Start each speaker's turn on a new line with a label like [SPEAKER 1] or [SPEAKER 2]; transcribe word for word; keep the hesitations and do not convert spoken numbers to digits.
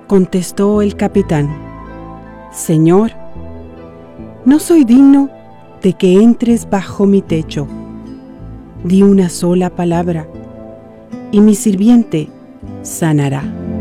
[SPEAKER 1] Contestó el capitán: Señor, no soy digno de que entres bajo mi techo. Di una sola palabra, y mi sirviente sanará.